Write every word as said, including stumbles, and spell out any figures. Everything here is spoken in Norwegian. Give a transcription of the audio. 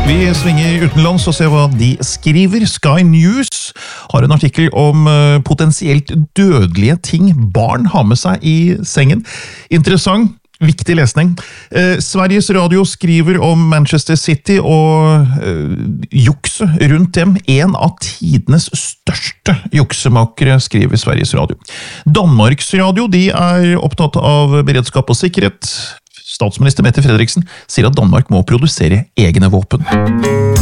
Vi svinger utenlands og ser hva de skriver. Sky News har en artikkel om potensielt dødelige ting barn har med seg i sengen. Interessant, viktig lesning. Eh, Sveriges Radio skriver om Manchester City og eh, jukse rundt dem. En av tidenes største juksemakere, skriver Sveriges Radio. Danmarks Radio, de er opptatt av beredskap og sikkerhet. Statsminister Mette Frederiksen sier at Danmark må produsere egne våpen.